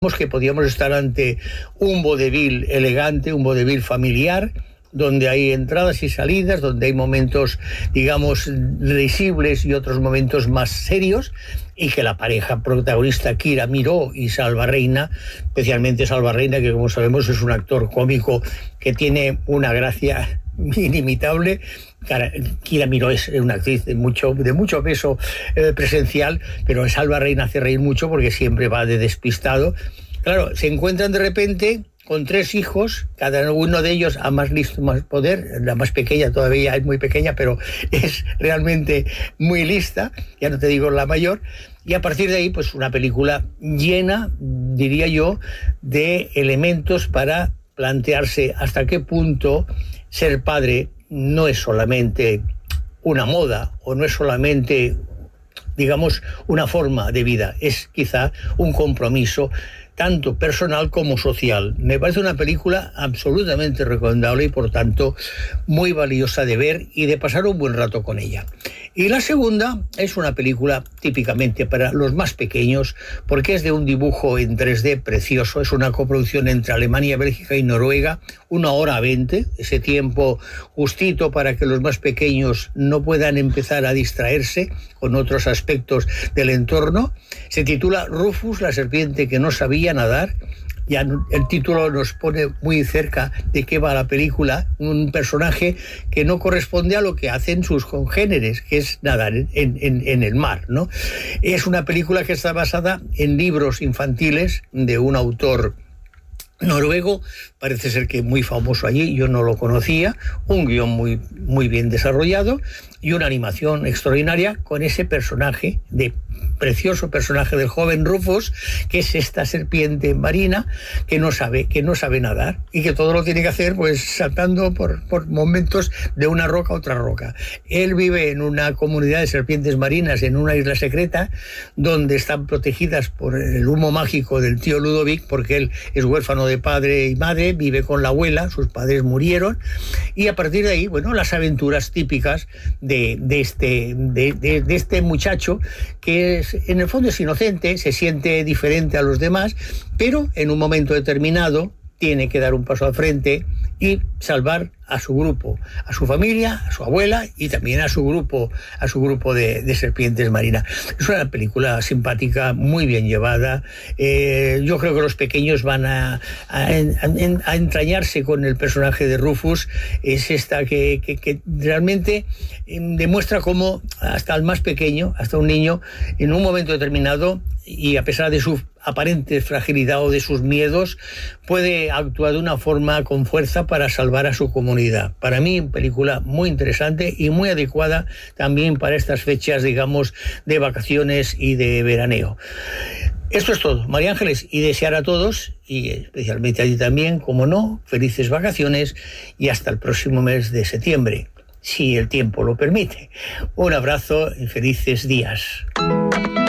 que podíamos estar ante un vodevil elegante, un vodevil familiar, donde hay entradas y salidas, donde hay momentos, digamos, risibles y otros momentos más serios, y que la pareja protagonista, Kira Miró y Salva Reina, especialmente Salva Reina, que como sabemos es un actor cómico que tiene una gracia inimitable. Kira Miró es una actriz de mucho peso presencial, pero Salva Reina hace reír mucho porque siempre va de despistado. Claro, se encuentran de repente con 3 hijos, cada uno de ellos a más listo, más poder. La más pequeña todavía es muy pequeña, pero es realmente muy lista, ya no te digo la mayor, y a partir de ahí, pues una película llena, diría yo, de elementos para plantearse hasta qué punto ser padre no es solamente una moda o no es solamente, digamos, una forma de vida, es quizá un compromiso tanto personal como social. Me parece una película absolutamente recomendable y por tanto muy valiosa de ver y de pasar un buen rato con ella. Y la segunda es una película típicamente para los más pequeños, porque es de un dibujo en 3D precioso. Es una coproducción entre Alemania, Bélgica y Noruega, 1h20, ese tiempo justito para que los más pequeños no puedan empezar a distraerse con otros aspectos del entorno. Se titula Rufus, la serpiente que no sabía nadar. Ya el título nos pone muy cerca de qué va la película, un personaje que no corresponde a lo que hacen sus congéneres, que es nadar en el mar, ¿no? Es una película que está basada en libros infantiles de un autor noruego, parece ser que muy famoso allí, yo no lo conocía, un guión muy bien desarrollado y una animación extraordinaria con ese precioso personaje del joven Rufus, que es esta serpiente marina que no sabe nadar y que todo lo tiene que hacer pues saltando por momentos de una roca a otra roca. Él vive en una comunidad de serpientes marinas en una isla secreta donde están protegidas por el humo mágico del tío Ludovic, porque él es huérfano de padre y madre, vive con la abuela, sus padres murieron, y a partir de ahí, bueno, las aventuras típicas de este muchacho que en el fondo es inocente, se siente diferente a los demás, pero en un momento determinado tiene que dar un paso al frente y salvar a su grupo, a su familia, a su abuela y también a su grupo de serpientes marinas. Es una película simpática, muy bien llevada. Yo creo que los pequeños van a entrañarse con el personaje de Rufus. Es esta que realmente demuestra cómo hasta el más pequeño, hasta un niño, en un momento determinado, y a pesar de su aparente fragilidad o de sus miedos, puede actuar de una forma con fuerza para salvar a su comunidad. Para mí, película muy interesante y muy adecuada también para estas fechas, digamos, de vacaciones y de veraneo. Esto es todo, María Ángeles, y desear a todos, y especialmente a ti también, como no, felices vacaciones y hasta el próximo mes de septiembre, si el tiempo lo permite. Un abrazo y felices días.